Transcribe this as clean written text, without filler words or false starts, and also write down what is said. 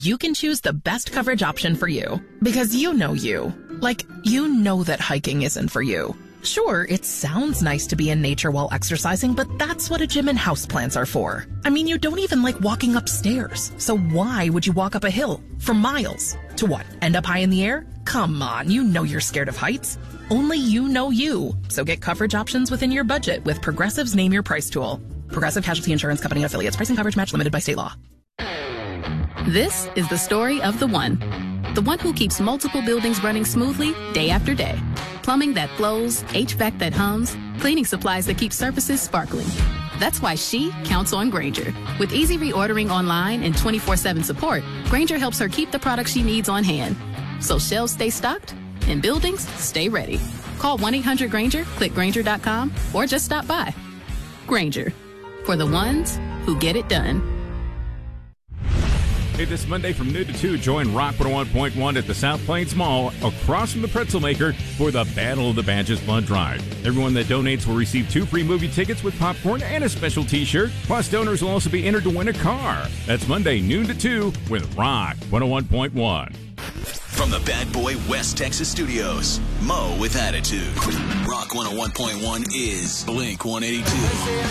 you can choose the best coverage option for you. Because you know you. Like, you know that hiking isn't for you. Sure, it sounds nice to be in nature while exercising, but that's what a gym and houseplants are for. I mean, you don't even like walking upstairs. So why would you walk up a hill for miles? To what, end up high in the air? Come on, you know you're scared of heights. Only you know you. So get coverage options within your budget with Progressive's Name Your Price tool. Progressive Casualty Insurance Company and Affiliates. Pricing coverage match limited by state law. This is the story of the one who keeps multiple buildings running smoothly day after day. Plumbing that flows, HVAC that hums, cleaning supplies that keep surfaces sparkling. That's why she counts on Grainger. With easy reordering online and 24/7 support, Grainger helps her keep the products she needs on hand. So shelves stay stocked and buildings stay ready. Call 1-800-GRAINGER, click Grainger.com, or just stop by. Grainger, for the ones who get it done. Hey, this Monday from noon to 2, join Rock 101.1 at the South Plains Mall across from the Pretzel Maker for the Battle of the Badges Blood Drive. Everyone that donates will receive 2 free movie tickets with popcorn and a special t-shirt. Plus, donors will also be entered to win a car. That's Monday, noon to 2 with Rock 101.1. From the Bad Boy West Texas studios, Mo with Attitude. Rock 101.1 is Blink 182.